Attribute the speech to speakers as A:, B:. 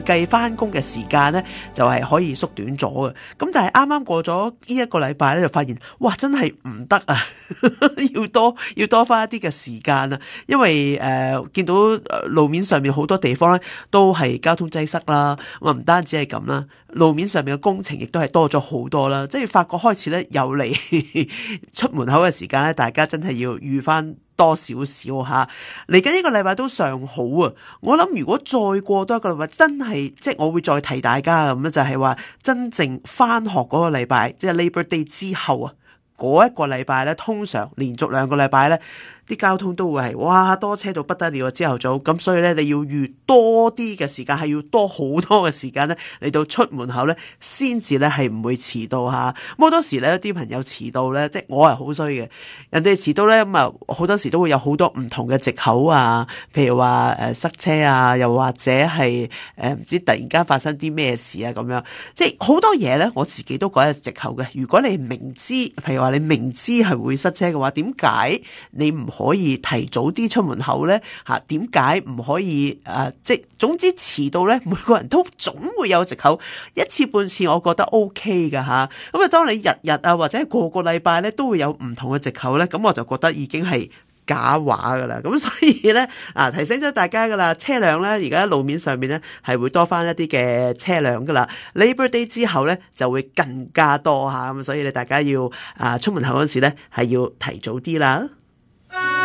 A: 計翻工嘅時間咧就係可以縮短咗嘅。咁但係啱啱過咗呢一個禮拜咧，就發現哇真係唔得啊，要多翻一啲嘅時間啊，因為見到路面上面好多地方咧都係交通擠塞啦。咁啊唔單止係咁啦，路面上面嘅工程亦都係多咗好多啦。即係發覺開始咧有嚟出門口嘅時間咧，大家真係要預翻多少少吓，嚟緊呢個禮拜都尚好啊！我諗如果再過多一個禮拜，真係即係我會再提大家咁樣，就係話真正翻學嗰個禮拜，即係 Labor Day 之後啊，嗰一個禮拜咧，通常連續2個禮拜咧，啲交通都會係哇多車到不得了啊！朝頭早咁，所以咧你要預多啲嘅時間，係要多好多嘅時間咧嚟到出門口咧，先至咧係唔會遲到吓。咁好多時咧，有啲朋友遲到咧，即係我係好衰嘅。人哋遲到咧咁啊，好多時都會有好多唔同嘅藉口啊，譬如話塞車啊，又或者係唔知突然間發生啲咩事啊咁樣，即係好多嘢咧，我自己都覺得係藉口嘅。如果你明知，譬如話你明知係會塞車嘅話，點解你唔可以提早啲出門口咧？吓，點解唔可以即係總之遲到咧，每個人都總會有藉口，一次半次我覺得 OK 噶吓。咁啊，當你日日啊或者係個個禮拜咧都會有唔同嘅藉口咧，咁我就覺得已經係假話噶啦。咁所以咧提醒咗大家噶啦，車輛咧而家路面上面咧係會多翻一啲嘅車輛噶啦。Labor Day 之後咧就會更加多吓，咁所以咧大家要出門口嗰時咧係要提早啲啦。